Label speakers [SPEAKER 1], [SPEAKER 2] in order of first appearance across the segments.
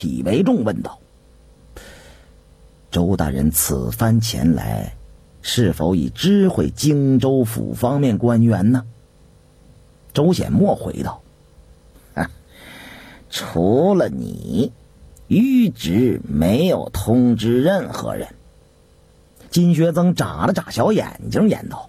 [SPEAKER 1] 体为重，问道：周大人此番前来，是否已知会荆州府方面官员呢？周显墨回道：除了你，谕旨没有通知任何人。金学曾眨了眨小眼睛，言道：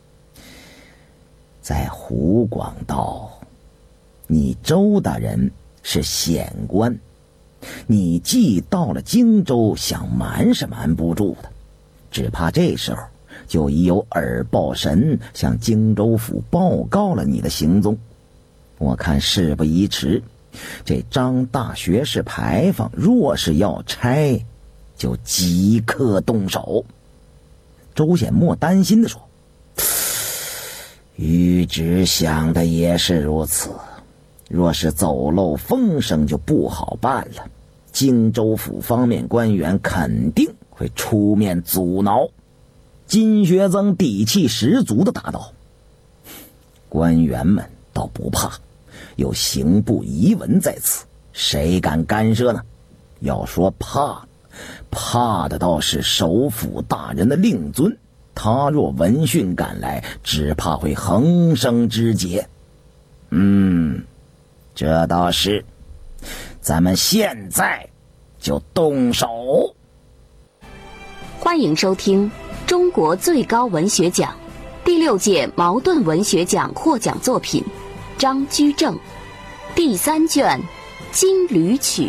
[SPEAKER 1] 在湖广道，你周大人是显官，你既到了荆州，想瞒是瞒不住的，只怕这时候就已有耳报神向荆州府报告了你的行踪。我看事不宜迟，这张大学士牌坊若是要拆，就即刻动手。周显墨担心地说：谕旨想的也是如此，若是走漏风声就不好办了，荆州府方面官员肯定会出面阻挠。金学曾底气十足地答道：官员们倒不怕，有刑部遗文在此，谁敢干涉呢？要说怕的倒是首府大人的令尊，他若闻讯赶来，只怕会横生枝节。这倒是，咱们现在就动手。
[SPEAKER 2] 欢迎收听中国最高文学奖第6届茅盾文学奖获奖作品张居正第3卷《金缕曲》。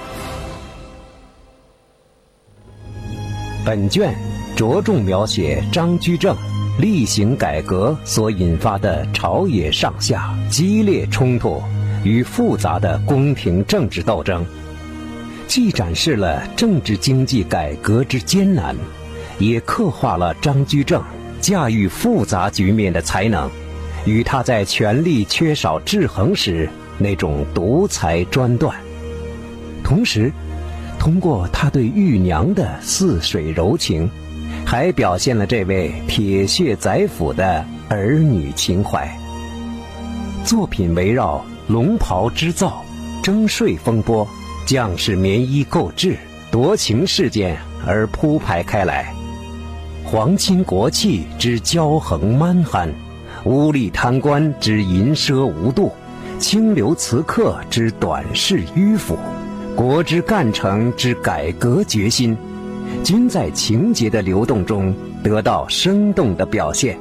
[SPEAKER 3] 本卷着重描写张居正厉行改革所引发的朝野上下激烈冲突与复杂的宫廷政治斗争，既展示了政治经济改革之艰难，也刻画了张居正驾驭复杂局面的才能，与他在权力缺少制衡时那种独裁专断。同时通过他对玉娘的似水柔情，还表现了这位铁血宰辅的儿女情怀。作品围绕龙袍织造、征税风波、将士棉衣购置、夺情事件而铺排开来，皇亲国戚之骄横蛮憨，污吏贪官之淫奢无度，清流辞客之短视迂腐，国之干成之改革决心，均在情节的流动中得到生动的表现。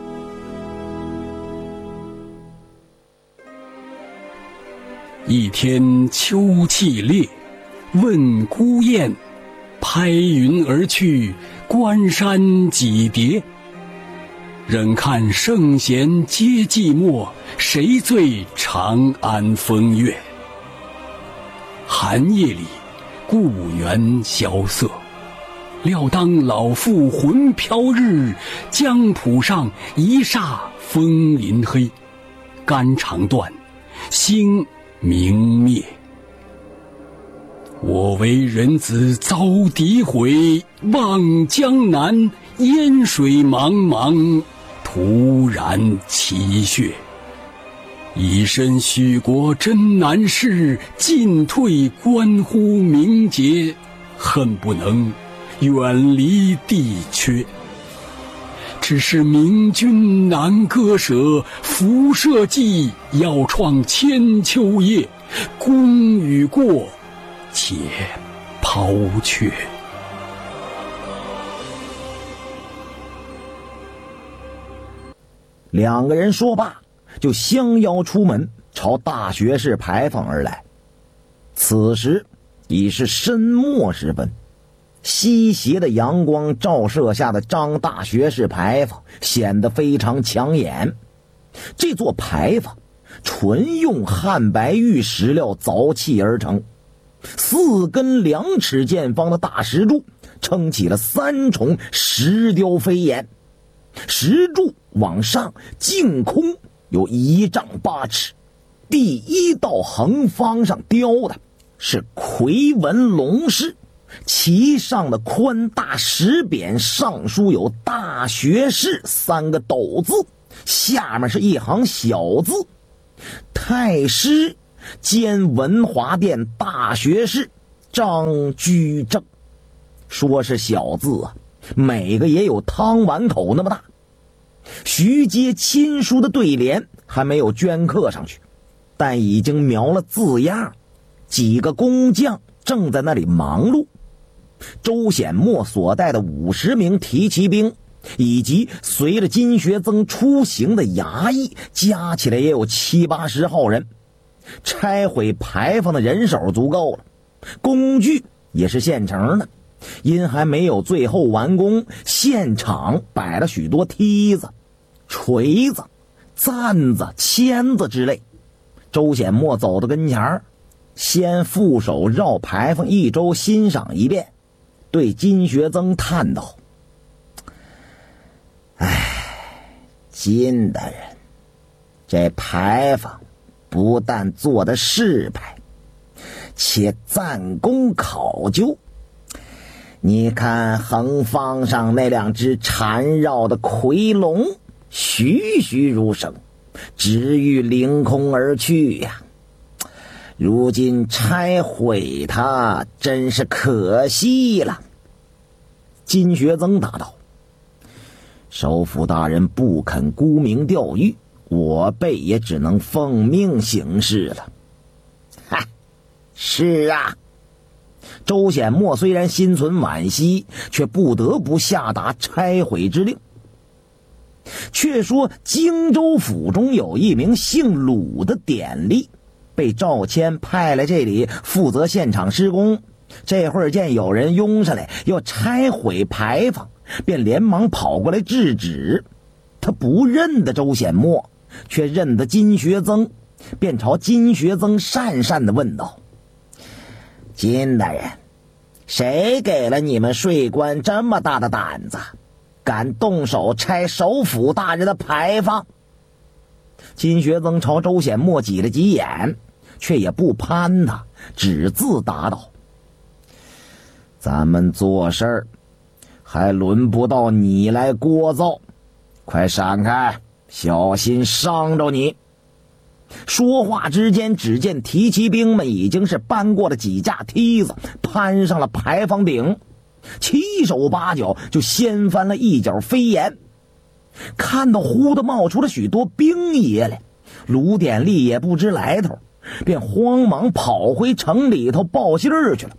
[SPEAKER 4] 一天秋气烈，问孤雁，拍云而去，关山几叠。忍看圣贤皆寂寞，谁醉长安风月。寒夜里，故园萧瑟，料当老妇魂飘日，江浦上一霎风林黑，肝肠断，星明灭。我为人子遭诋毁，望江南烟水茫茫，徒然其血。以身许国真难事，进退关乎名节，恨不能远离地阙。只是明君难割舍，辐射计要创千秋业，功与过且抛却。
[SPEAKER 1] 两个人说罢，就相邀出门，朝大学士牌坊而来。此时已是深末时分，西斜的阳光照射下的张大学士牌坊显得非常抢眼。这座牌坊纯用汉白玉石料凿砌而成，4根2尺见方的大石柱撑起了3重石雕飞檐，石柱往上净空有1丈8尺，第1道横方上雕的是夔纹龙狮，其上的宽大石匾上书有大学士3个斗字，下面是一行小字：太师兼文华殿大学士， 张居正。说是小字啊，每个也有汤碗口那么大。徐阶亲书的对联还没有镌刻上去，但已经描了字样，几个工匠正在那里忙碌。周显墨所带的50名提骑兵，以及随着金学曾出行的衙役，加起来也有70-80号人。拆毁牌坊的人手足够了，工具也是现成的，因还没有最后完工，现场摆了许多梯子、锤子、簪子、签子之类。周显墨走到跟前，先负手绕牌坊一周欣赏一遍，对金学曾叹道：金大人，这牌坊不但做的势派，且赞功考究。你看横方上那2只缠绕的夔龙，栩栩如生，直欲凌空而去呀。如今拆毁它，真是可惜了。金学曾答道：首府大人不肯沽名钓誉，我辈也只能奉命行事了。是啊。周显墨虽然心存惋惜，却不得不下达拆毁之令。却说荆州府中有一名姓鲁的典吏，被赵谦派来这里负责现场施工。这会儿见有人拥上来要拆毁牌坊，便连忙跑过来制止。他不认得周显墨，却认得金学曾，便朝金学曾讪讪地问道：金大人，谁给了你们税官这么大的胆子，敢动手拆首府大人的牌坊？金学曾朝周显墨挤了挤眼，却也不攀他，只自答道：咱们做事儿还轮不到你来聒噪，快闪开，小心伤着你。说话之间，只见提骑兵们已经是搬过了几架梯子，攀上了牌坊顶，七手八脚就掀翻了一角飞檐。看到忽地冒出了许多兵爷来，卢典吏也不知来头，便慌忙跑回城里头报信儿去了。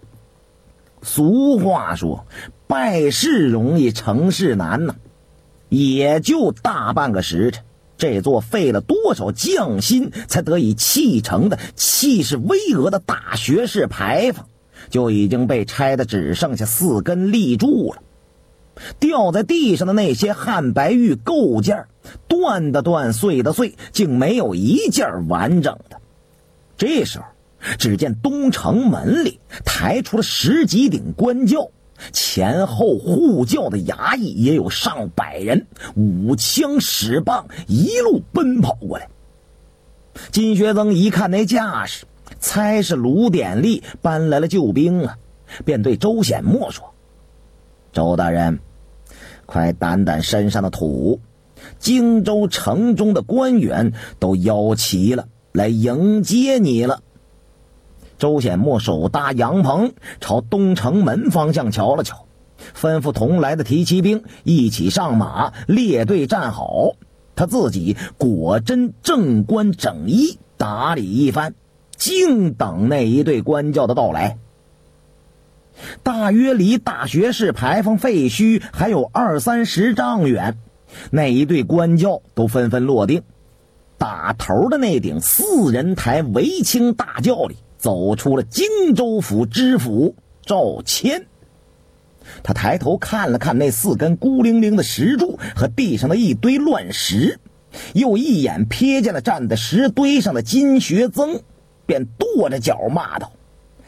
[SPEAKER 1] 俗话说，败事容易成事难呐，也就大半个时辰，这座费了多少匠心才得以砌成的气势巍峨的大学士牌坊，就已经被拆得只剩下4根立柱了。掉在地上的那些汉白玉构件，断的断，碎的碎，竟没有一件完整的。这时候只见东城门里抬出了10几顶官轿，前后护轿的衙役也有上百人，舞枪使棒，一路奔跑过来。金学曾一看那架势，猜是卢典吏搬来了救兵啊，便对周显墨说：周大人，快掸掸身上的土，荆州城中的官员都邀齐了，来迎接你了。周显墨手搭羊棚，朝东城门方向瞧了瞧，吩咐同来的提骑兵一起上马，列队站好。他自己果真正官整衣，打理一番，静等那一队官轿的到来。大约离大学士牌坊废墟还有20-30丈远，那一队官轿都纷纷落定。打头的那顶4人抬围青大轿里走出了荆州府知府赵谦。他抬头看了看那4根孤零零的石柱和地上的一堆乱石，又一眼瞥见了站在石堆上的金学曾，便跺着脚骂道：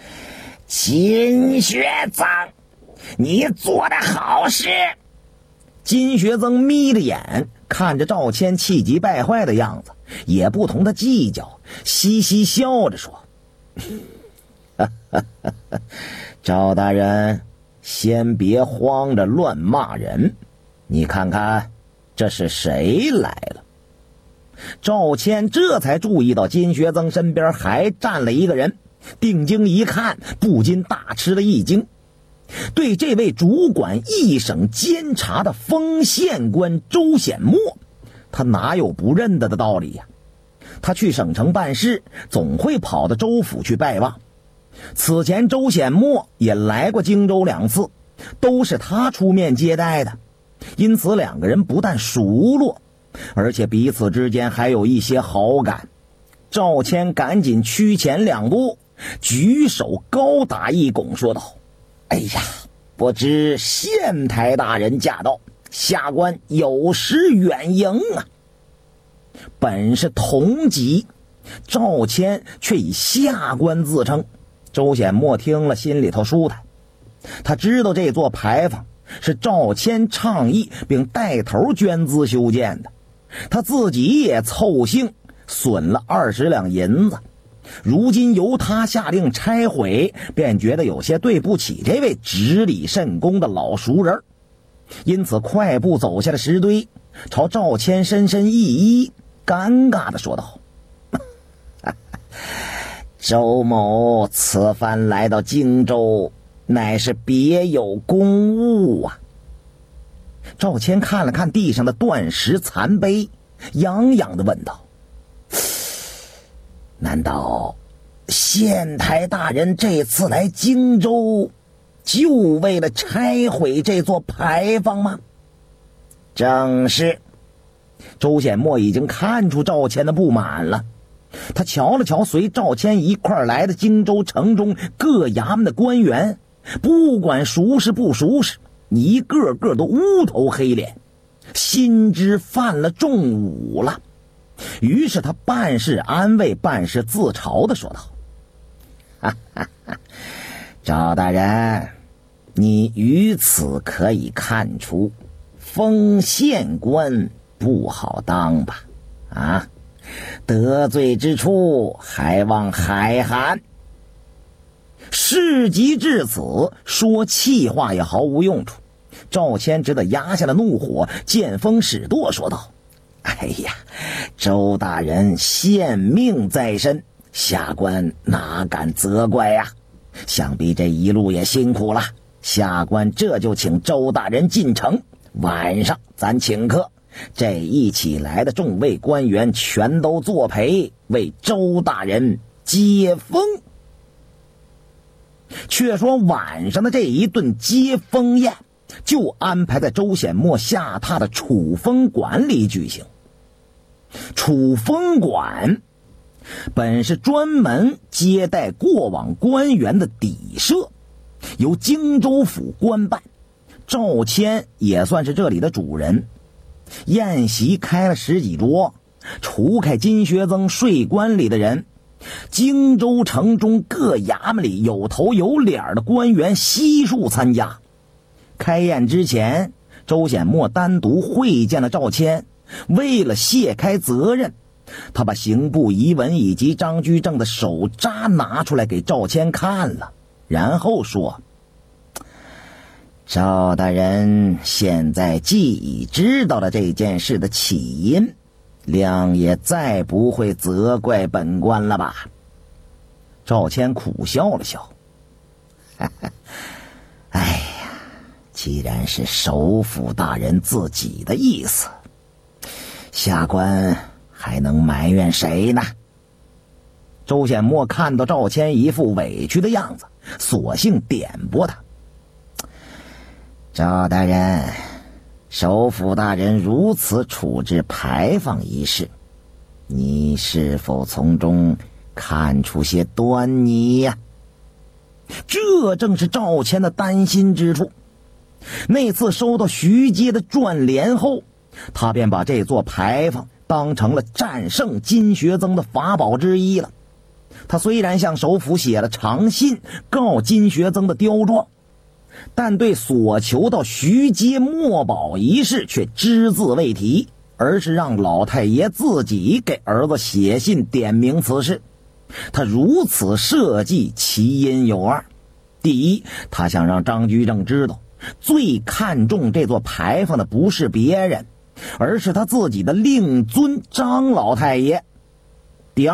[SPEAKER 1] 金学曾，你做的好事！金学曾眯着眼看着赵谦气急败坏的样子，也不同他计较，嘻嘻笑着说：赵大人，先别慌着乱骂人，你看看这是谁来了。赵谦这才注意到金学曾身边还站了一个人， 定睛一看，不禁大吃了一惊，对这位主管一省监察的封县官周显墨，他哪有不认得的道理呀？他去省城办事，总会跑到州府去拜望。此前周显墨也来过荆州2次，都是他出面接待的，因此两个人不但熟络，而且彼此之间还有一些好感。赵谦赶紧趋前2步，举手高打一拱，说道：哎呀，不知县台大人驾到，下官有失远迎啊。本是同级，赵谦却以下官自称。周显墨听了心里头舒坦，他知道这座牌坊是赵谦倡议并带头捐资修建的，他自己也凑兴损了20两银子，如今由他下令拆毁，便觉得有些对不起这位执礼甚恭的老熟人，因此快步走下了石堆，朝赵谦深深一揖，尴尬地说道：周某此番来到荆州，乃是别有公务啊。赵谦看了看地上的断石残碑，洋洋地问道：难道县台大人这次来荆州就为了拆毁这座牌坊吗？正是。周显墨已经看出赵谦的不满了，他瞧了瞧随赵谦一块来的荆州城中各衙门的官员，不管熟识不熟识，一个个都乌头黑脸，心知犯了重侮了。于是他半是安慰半是自嘲地说道：赵大人，你于此可以看出封县官不好当吧？啊，得罪之处还望海涵。事及至此，说气话也毫无用处。赵谦只得压下了怒火，见风使舵说道：哎呀，周大人县命在身，下官哪敢责怪呀？想必这一路也辛苦了，下官这就请周大人进城，晚上咱请客，这一起来的众位官员全都作陪，为周大人接风。却说晚上的这一顿接风宴，就安排在周显墨下榻的储风馆里举行。储风馆本是专门接待过往官员的邸舍，由荆州府官办，赵谦也算是这里的主人。宴席开了10几桌，除开金学曾税关里的人，荆州城中各衙门里有头有脸的官员悉数参加。开宴之前，周显墨单独会见了赵谦，为了卸开责任，他把刑部遗文以及张居正的手札拿出来给赵谦看了，然后说：赵大人现在既已知道了这件事的起因，谅也再不会责怪本官了吧？赵谦苦笑了笑：哎呀，既然是首府大人自己的意思，下官还能埋怨谁呢？周显墨看到赵谦一副委屈的样子，索性点拨他：赵大人，首府大人如此处置牌坊一事，你是否从中看出些端倪呀？这正是赵谦的担心之处。那次收到徐阶的转联后，他便把这座牌坊当成了战胜金学曾的法宝之一了。他虽然向首府写了长信告金学曾的刁状，但对所求到徐阶墨宝一事却只字未提，而是让老太爷自己给儿子写信点明此事。他如此设计其因有二：第一，他想让张居正知道最看重这座牌坊的不是别人，而是他自己的令尊张老太爷；第二，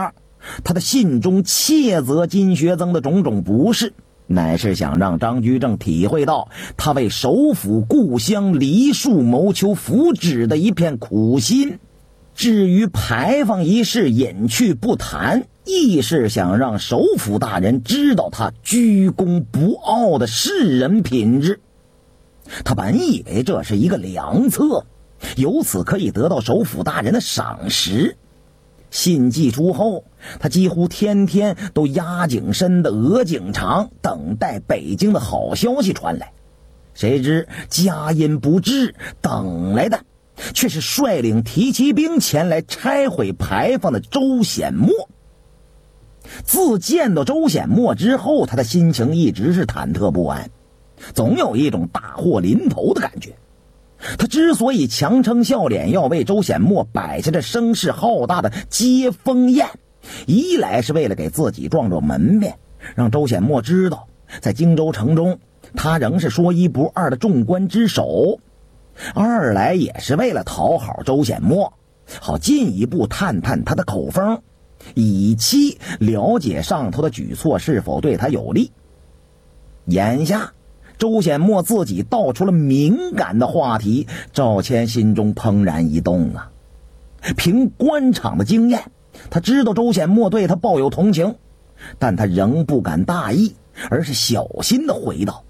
[SPEAKER 1] 他的信中切责金学曾的种种不是，乃是想让张居正体会到他为首府故乡梨树谋求福祉的一片苦心。至于牌坊一事隐去不谈，亦是想让首府大人知道他居功不傲的世人品质。他本以为这是一个良策，由此可以得到首府大人的赏识。信寄出后，他几乎天天都压颈身的鹅颈长，等待北京的好消息传来。谁知佳音不至，等来的却是率领提骑兵前来拆毁牌坊的周显墨。自见到周显墨之后，他的心情一直是忐忑不安，总有一种大祸临头的感觉。他之所以强撑笑脸要为周显墨摆下这声势浩大的接风宴，一来是为了给自己壮壮门面，让周显墨知道在荆州城中他仍是说一不二的众官之首；二来也是为了讨好周显墨，好进一步探探他的口风，以期了解上头的举措是否对他有利。眼下周显墨自己道出了敏感的话题，赵谦心中怦然一动啊。凭官场的经验，他知道周显墨对他抱有同情，但他仍不敢大意，而是小心地回道：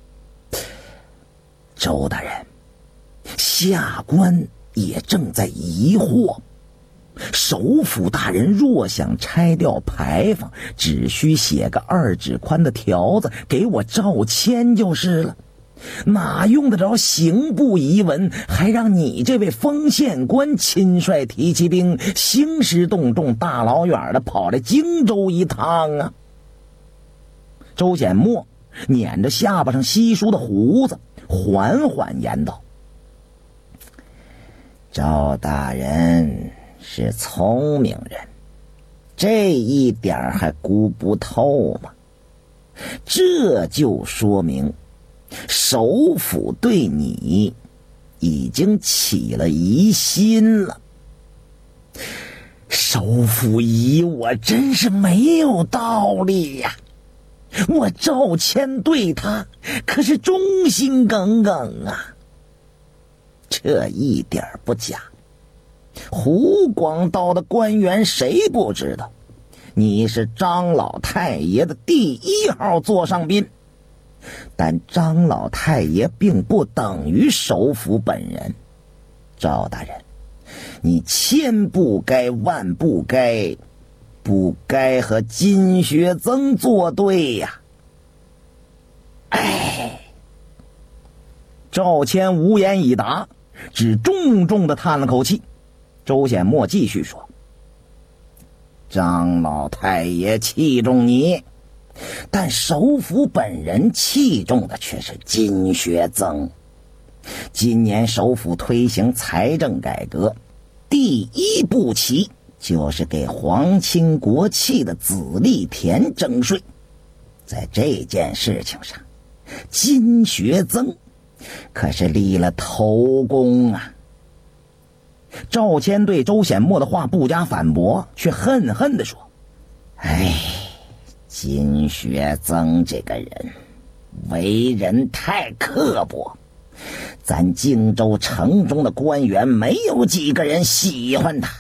[SPEAKER 1] 周大人，下官也正在疑惑，首府大人若想拆掉牌坊，只需写个2指宽的条子给我赵谦就是了，哪用得着刑部遗文，还让你这位封县官亲率提骑兵兴师动众大老远的跑来荆州一趟啊。周显墨捻着下巴上稀疏的胡子，缓缓言道：赵大人是聪明人，这一点还估不透吗？这就说明首府对你已经起了疑心了。首府疑我真是没有道理呀，我赵谦对他可是忠心耿耿啊，这一点不假。湖广道的官员谁不知道，你是张老太爷的第1号座上宾，但张老太爷并不等于首府本人。赵大人，你千不该万不该，不该和金学曾作对呀！赵谦无言以答，只重重地叹了口气。周显墨继续说：张老太爷器重你，但首府本人器重的却是金学曾。今年首府推行财政改革，第1步棋就是给皇亲国戚的子弟田征税。在这件事情上，金学曾可是立了头功啊。赵谦对周显墨的话不加反驳，却恨恨地说：金学曾这个人为人太刻薄，咱荆州城中的官员没有几个人喜欢他。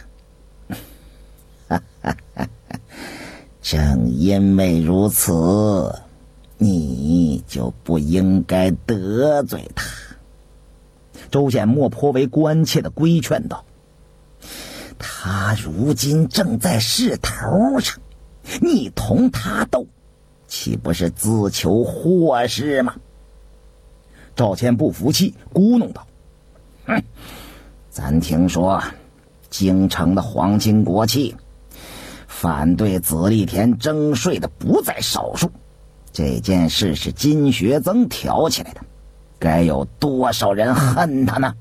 [SPEAKER 1] 正因为如此，你就不应该得罪他。周显墨颇为关切地规劝道：他如今正在势头上，你同他斗，岂不是自求祸事吗？赵谦不服气，咕哝道：咱听说京城的皇亲国戚反对子弟田征税的不在少数，这件事是金学曾挑起来的，该有多少人恨他呢？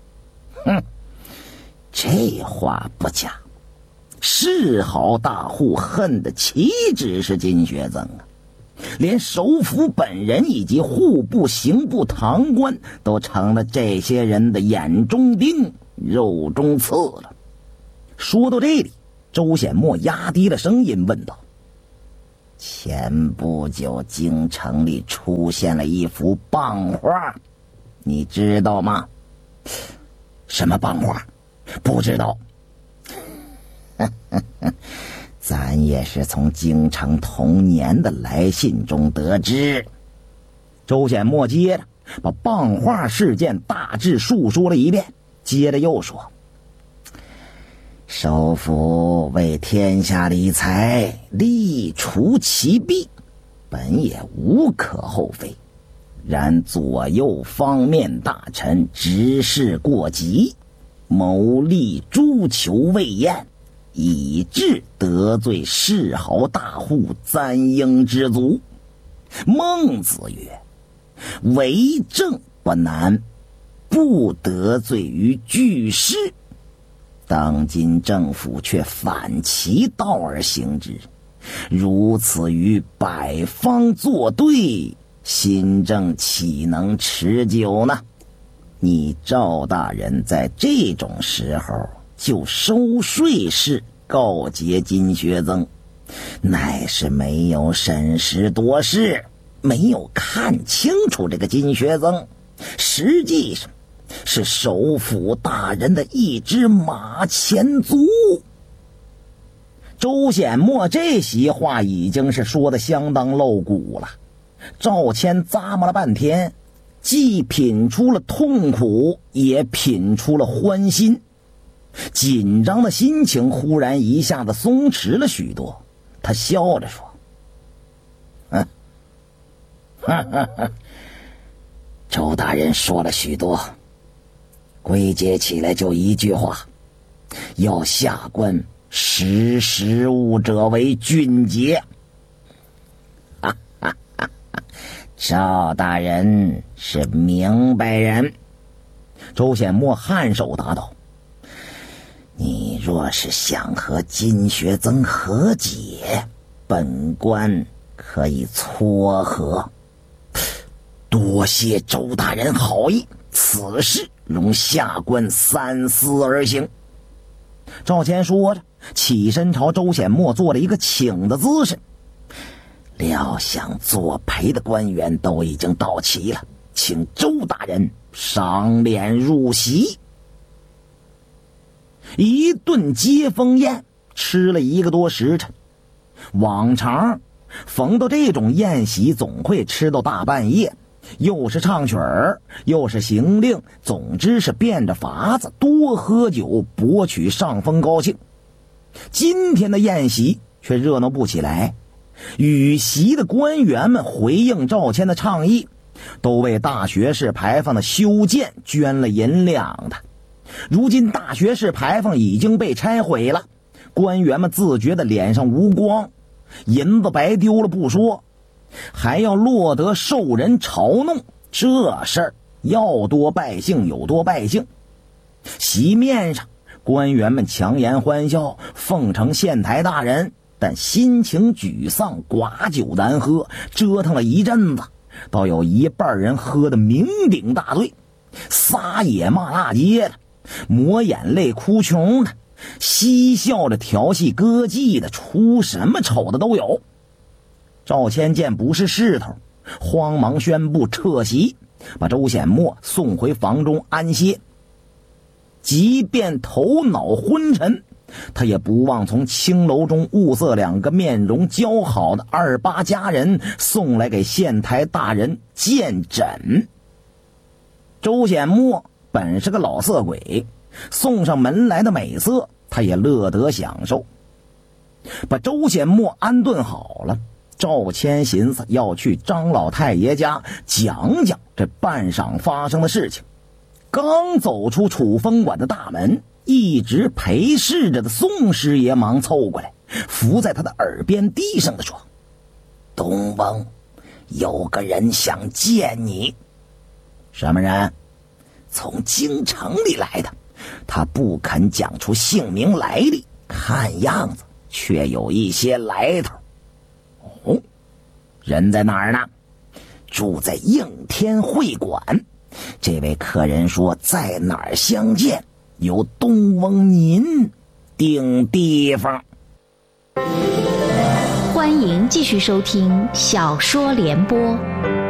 [SPEAKER 1] 这话不假，世豪大户恨的岂止是金学曾啊，连首府本人以及户部刑部堂官都成了这些人的眼中钉肉中刺了。说到这里， 周显墨压低了声音问道：前不久京城里出现了一幅棒画，你知道吗？什么棒画？不知道。咱也是从京城同年的来信中得知。周显墨接着把棒画事件大致述说了一遍，接着又说：首府为天下理财，力除其弊，本也无可厚非。然左右方面大臣执事过急，谋利诛求未晏，以致得罪世豪大户簪缨之族。孟子曰：为政不难，不得罪于巨士。当今政府却反其道而行之，如此与百方作对，新政岂能持久呢？你赵大人在这种时候就收税事告诫金学曾，乃是没有审时度势，没有看清楚这个金学曾实际上是首辅大人的一只马前卒。周显墨这席话已经是说得相当露骨了。赵谦咂摸了半天，既品出了痛苦，也品出了欢心。紧张的心情忽然一下子松弛了许多，他笑着说：周大人说了许多，归结起来就一句话，要下官识时务者为俊杰。赵大人是明白人。周显墨颔首答道：你若是想和金学曾和解，本官可以撮合。多谢周大人好意，此事容下官三思而行。赵谦说着，起身朝周显墨做了一个请的姿势。料想作陪的官员都已经到齐了，请周大人赏脸入席。一顿接风宴吃了1个多时辰，往常逢到这种宴席总会吃到大半夜，又是唱曲儿，又是行令，总之是变着法子多喝酒，博取上风高兴。今天的宴席却热闹不起来，与席的官员们回应赵谦的倡议，都为大学士牌坊的修建捐了银两的。如今大学士牌坊已经被拆毁了，官员们自觉的脸上无光，银子白丢了不说，还要落得受人嘲弄，这事儿要多败兴有多败兴。席面上官员们强颜欢笑，奉承县台大人，但心情沮丧，寡酒难喝，折腾了一阵子，倒有一半人喝得酩酊大醉，撒野骂大街的，抹眼泪哭穷的，嬉笑着调戏歌妓的，出什么丑的都有。赵谦见不是势头，慌忙宣布撤席，把周显墨送回房中安歇。即便头脑昏沉，他也不忘从青楼中物色2个面容姣好的28佳人送来给县台大人见诊。周显墨本是个老色鬼，送上门来的美色他也乐得享受。把周显墨安顿好了，赵谦寻思要去张老太爷家讲讲这半晌发生的事情。刚走出储风馆的大门，一直陪侍着的宋师爷忙凑过来，伏在他的耳边低声地说：东翁，有个人想见你。什么人？从京城里来的，他不肯讲出姓名来历，看样子却有一些来头。哦，人在哪儿呢？住在应天会馆。这位客人说在哪儿相见，由东翁您定地方。
[SPEAKER 5] 欢迎继续收听小说联播。